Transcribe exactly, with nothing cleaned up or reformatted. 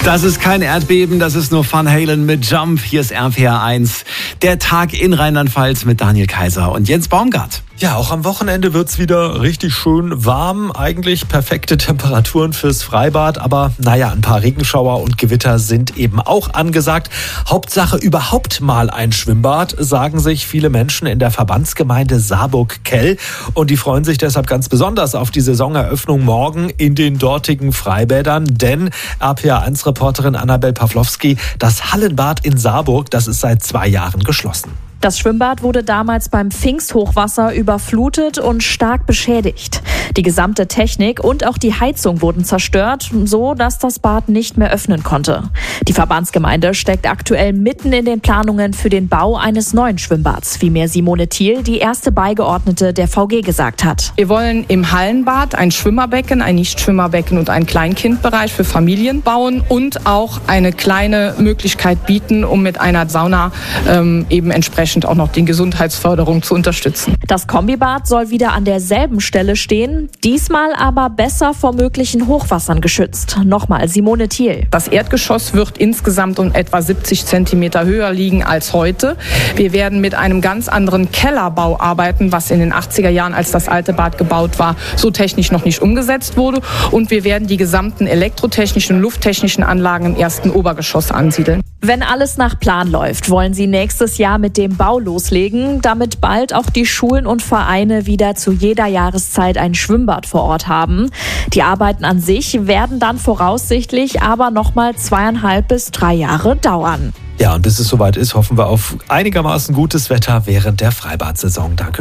Das ist kein Erdbeben, das ist nur Van Halen mit Jump. Hier ist R P R eins, der Tag in Rheinland-Pfalz mit Daniel Kaiser und Jens Baumgart. Ja, auch am Wochenende wird's wieder richtig schön warm. Eigentlich perfekte Temperaturen fürs Freibad. Aber naja, ein paar Regenschauer und Gewitter sind eben auch angesagt. Hauptsache überhaupt mal ein Schwimmbad, sagen sich viele Menschen in der Verbandsgemeinde Saarburg-Kell. Und die freuen sich deshalb ganz besonders auf die Saisoneröffnung morgen in den dortigen Freibädern. Denn R P R eins Reporterin Annabel Pawlowski, das Hallenbad in Saarburg, das ist seit zwei Jahren geschlossen. Das Schwimmbad wurde damals beim Pfingsthochwasser überflutet und stark beschädigt. Die gesamte Technik und auch die Heizung wurden zerstört, so dass das Bad nicht mehr öffnen konnte. Die Verbandsgemeinde steckt aktuell mitten in den Planungen für den Bau eines neuen Schwimmbads, wie mir Simone Thiel, die erste Beigeordnete der V G, gesagt hat. Wir wollen im Hallenbad ein Schwimmerbecken, ein Nichtschwimmerbecken und einen Kleinkindbereich für Familien bauen und auch eine kleine Möglichkeit bieten, um mit einer Sauna ähm, eben entsprechend auch noch die Gesundheitsförderung zu unterstützen. Das Kombibad soll wieder an derselben Stelle stehen, diesmal aber besser vor möglichen Hochwassern geschützt. Nochmal Simone Thiel. Das Erdgeschoss wird insgesamt um etwa siebzig Zentimeter höher liegen als heute. Wir werden mit einem ganz anderen Kellerbau arbeiten, was in den achtziger Jahren, als das alte Bad gebaut war, so technisch noch nicht umgesetzt wurde. Und wir werden die gesamten elektrotechnischen und lufttechnischen Anlagen im ersten Obergeschoss ansiedeln. Wenn alles nach Plan läuft, wollen sie nächstes Jahr mit dem Bau loslegen, damit bald auch die Schulen und Vereine wieder zu jeder Jahreszeit ein Schwimmbad vor Ort haben. Die Arbeiten an sich werden dann voraussichtlich aber nochmal zweieinhalb bis drei Jahre dauern. Ja, und bis es soweit ist, hoffen wir auf einigermaßen gutes Wetter während der Freibad-Saison. Danke.